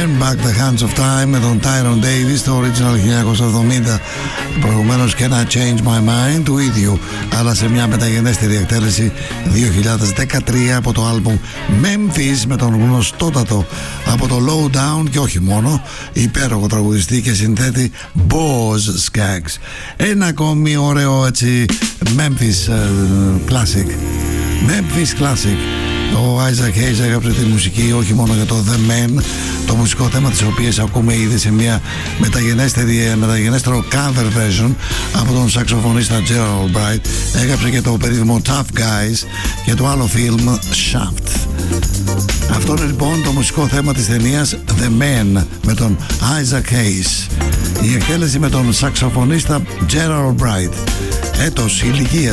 Turn Back the Hands of Time με τον Tyrone Davis, το original 1970. Προηγουμένως και ένα Change My Mind του ίδιου, αλλά σε μια μεταγενέστερη εκτέλεση 2013 από το άλμπουμ Memphis με τον γνωστότατο από το Lowdown και όχι μόνο υπέροχο τραγουδιστή και συνθέτη Boz Scaggs. Ένα ακόμη ωραίο έτσι Memphis Classic. Memphis Classic. Ο Isaac Hayes έγραψε τη μουσική όχι μόνο για το The Man, το μουσικό θέμα της οποίας ακούμε ήδη σε μια μεταγενέστερο cover version από τον σαξοφωνίστα Gerald Bright. Έγραψε και το περίφημο Tough Guys και το άλλο film Shaft. Αυτό είναι λοιπόν το μουσικό θέμα της ταινίας The Man με τον Isaac Hayes. Η εκτέλεση με τον σαξοφωνίστα Gerald Bright. Έτος ηλικίας